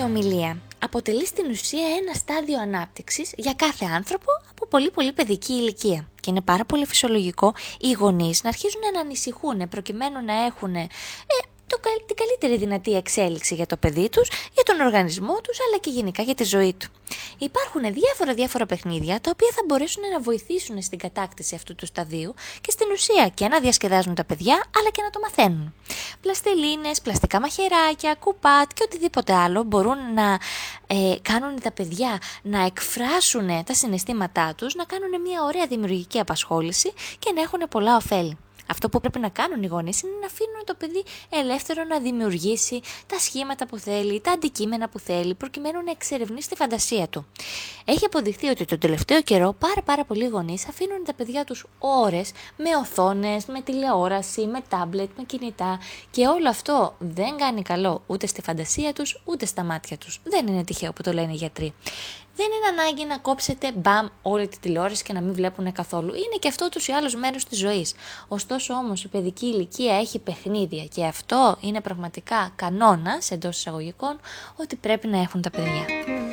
ομιλία αποτελεί στην ουσία ένα στάδιο ανάπτυξης για κάθε άνθρωπο από πολύ παιδική ηλικία. Και είναι πάρα πολύ φυσιολογικό οι γονείς να αρχίζουν να ανησυχούν προκειμένου να έχουν την καλύτερη δυνατή εξέλιξη για το παιδί τους, για τον οργανισμό τους, αλλά και γενικά για τη ζωή του. Υπάρχουν διάφορα παιχνίδια τα οποία θα μπορέσουν να βοηθήσουν στην κατάκτηση αυτού του σταδίου και στην ουσία και να διασκεδάζουν τα παιδιά, αλλά και να το μαθαίνουν. Πλαστελίνες, πλαστικά μαχαιράκια, κουπάτ και οτιδήποτε άλλο μπορούν να κάνουν τα παιδιά να εκφράσουν τα συναισθήματά τους, να κάνουν μια ωραία δημιουργική απασχόληση και να έχουν πολλά ωφέλη. Αυτό που πρέπει να κάνουν οι γονείς είναι να αφήνουν το παιδί ελεύθερο να δημιουργήσει τα σχήματα που θέλει, τα αντικείμενα που θέλει, προκειμένου να εξερευνήσει τη φαντασία του. Έχει αποδειχθεί ότι τον τελευταίο καιρό πάρα πολλοί γονείς αφήνουν τα παιδιά τους ώρες με οθόνες, με τηλεόραση, με τάμπλετ, με κινητά και όλο αυτό δεν κάνει καλό ούτε στη φαντασία τους ούτε στα μάτια τους. Δεν είναι τυχαίο που το λένε οι γιατροί. Δεν είναι ανάγκη να κόψετε όλη τη τηλεόραση και να μην βλέπουν καθόλου. Είναι και αυτό ούτως ή άλλως μέρος της ζωής. Ωστόσο όμως η παιδική ηλικία έχει παιχνίδια και αυτό είναι πραγματικά κανόνας εντός εισαγωγικών ότι πρέπει να έχουν τα παιδιά.